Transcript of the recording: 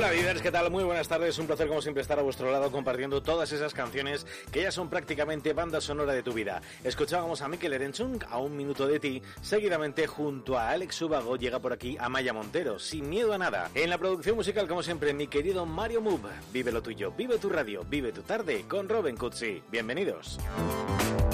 Hola líderes, ¿qué tal? Muy buenas tardes, un placer como siempre estar a vuestro lado compartiendo todas esas canciones que ya son prácticamente banda sonora de tu vida. Escuchábamos a Mikel Erenchun, A un minuto de ti, seguidamente junto a Alex Ubago llega por aquí Amaya Montero, Sin miedo a nada. En la producción musical como siempre mi querido Mario Move, vive lo tuyo, vive tu radio, vive tu tarde con Robin Cutsi. Bienvenidos.